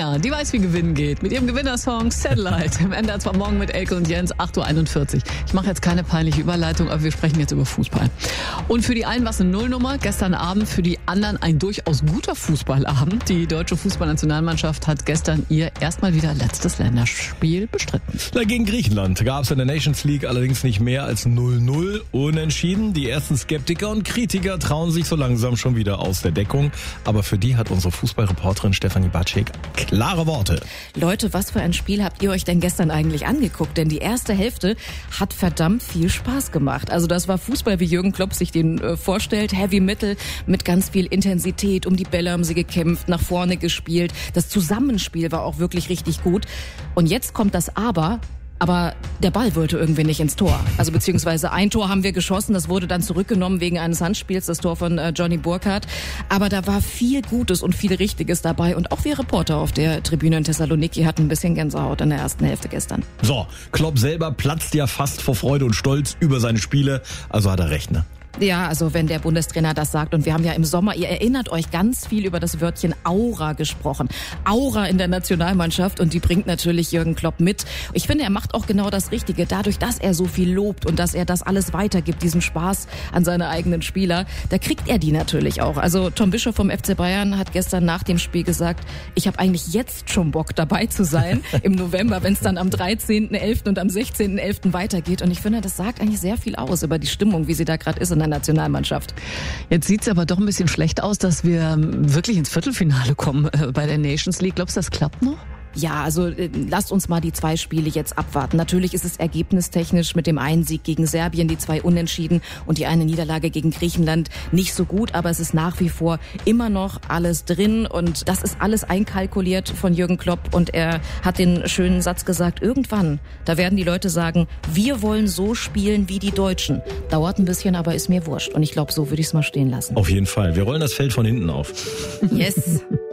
Sabrina, die weiß, wie gewinnen geht. Mit ihrem Gewinnersong Satellite. Im Ende zwar morgen mit Elke und Jens, 8.41 Uhr. Ich mache jetzt keine peinliche Überleitung, aber wir sprechen jetzt über Fußball. Und für die einen war es eine Nullnummer gestern Abend, für die anderen ein durchaus guter Fußballabend. Die deutsche Fußballnationalmannschaft hat gestern ihr erstmal wieder letztes Länderspiel bestritten. Gegen Griechenland gab es in der Nations League allerdings nicht mehr als 0-0 unentschieden. Die ersten Skeptiker und Kritiker trauen sich so langsam schon wieder aus der Deckung. Aber für die hat unsere Fußballreporterin Stefanie Batschek klare Worte. Leute, was für ein Spiel habt ihr euch denn gestern eigentlich angeguckt? Denn die erste Hälfte hat verdammt viel Spaß gemacht. Also das war Fußball, wie Jürgen Klopp sich den vorstellt. Heavy Metal mit ganz viel Intensität. Um die Bälle haben sie gekämpft, nach vorne gespielt. Das Zusammenspiel war auch wirklich richtig gut. Und jetzt kommt das Aber der Ball wollte irgendwie nicht ins Tor. Also beziehungsweise ein Tor haben wir geschossen, das wurde dann zurückgenommen wegen eines Handspiels, das Tor von Johnny Burkhardt. Aber da war viel Gutes und viel Richtiges dabei. Und auch wir Reporter auf der Tribüne in Thessaloniki hatten ein bisschen Gänsehaut in der ersten Hälfte gestern. So, Klopp selber platzt ja fast vor Freude und Stolz über seine Spiele. Also hat er recht, ne? Ja, also wenn der Bundestrainer das sagt, und wir haben ja im Sommer, ihr erinnert euch, ganz viel über das Wörtchen Aura gesprochen. Aura in der Nationalmannschaft, und die bringt natürlich Jürgen Klopp mit. Ich finde, er macht auch genau das Richtige. Dadurch, dass er so viel lobt und dass er das alles weitergibt, diesen Spaß an seine eigenen Spieler, da kriegt er die natürlich auch. Also Tom Bischoff vom FC Bayern hat gestern nach dem Spiel gesagt, ich habe eigentlich jetzt schon Bock dabei zu sein im November, wenn es dann am 13.11. und am 16.11. weitergeht. Und ich finde, das sagt eigentlich sehr viel aus über die Stimmung, wie sie da gerade ist in der Nationalmannschaft. Jetzt sieht es aber doch ein bisschen schlecht aus, dass wir wirklich ins Viertelfinale kommen bei der Nations League. Glaubst du, das klappt noch? Ja, also lasst uns mal die 2 Spiele jetzt abwarten. Natürlich ist es ergebnistechnisch mit dem einen Sieg gegen Serbien, die 2 Unentschieden und die eine Niederlage gegen Griechenland nicht so gut, aber es ist nach wie vor immer noch alles drin, und das ist alles einkalkuliert von Jürgen Klopp, und er hat den schönen Satz gesagt, irgendwann, da werden die Leute sagen, wir wollen so spielen wie die Deutschen. Dauert ein bisschen, aber ist mir wurscht, und ich glaube, so würde ich es mal stehen lassen. Auf jeden Fall. Wir rollen das Feld von hinten auf. Yes.